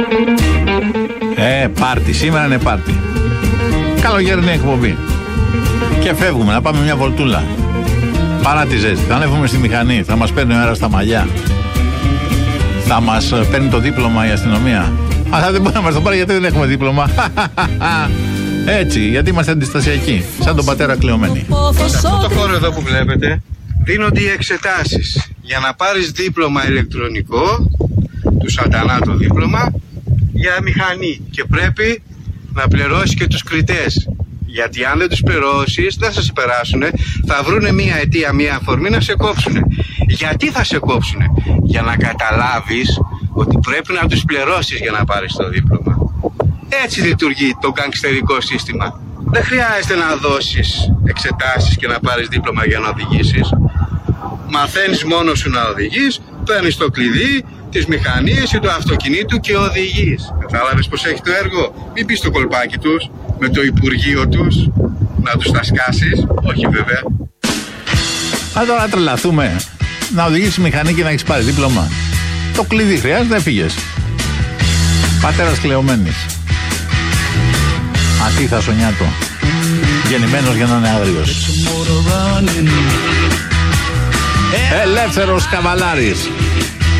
Πάρτι, σήμερα είναι πάρτι. Καλοκαιρινή εκπομπή. Και φεύγουμε να πάμε μια βολτούλα. Παρά τη ζέστη. Θα ανέβουμε στη μηχανή. Θα μας παίρνει ο αέρας στα μαλλιά. Θα μας παίρνει το δίπλωμα η αστυνομία. Αλλά δεν μπορεί να μας το πάρει γιατί δεν έχουμε δίπλωμα. Έτσι, γιατί είμαστε αντιστασιακοί. Σαν τον πατέρα κλεωμένοι. Σε αυτό το χώρο εδώ που βλέπετε δίνονται οι εξετάσεις. Για να πάρεις δίπλωμα ηλεκτρονικό, του σατανά το δίπλωμα, για μηχανή. Και πρέπει να πληρώσεις και τους κριτές. Γιατί αν δεν τους πληρώσεις, δεν θα σε περάσουνε. Θα βρούνε μία αιτία, μία αφορμή να σε κόψουνε. Γιατί θα σε κόψουνε? Για να καταλάβεις ότι πρέπει να τους πληρώσεις για να πάρεις το δίπλωμα. Έτσι λειτουργεί το γκανγκστερικό σύστημα. Δεν χρειάζεται να δώσεις εξετάσεις και να πάρεις δίπλωμα για να οδηγήσεις. Μαθαίνεις μόνος σου να οδηγείς, παίρνεις το κλειδί της μηχανής ή του αυτοκινήτου και οδηγείς. Κατάλαβες πως έχει το έργο? Μην πεις στο κολπάκι τους, με το Υπουργείο τους, να τους τα σκάσεις. Όχι βέβαια. Αν τώρα τρελαθούμε να οδηγήσεις μηχανή και να έχεις πάρει δίπλωμα. Το κλειδί χρειάζεται, έφυγες. Πατέρας κλεωμένης. Ατίθα Σονιάτο. Γεννημένος για να είναι άγριος. Ελεύθερος καβαλάρης.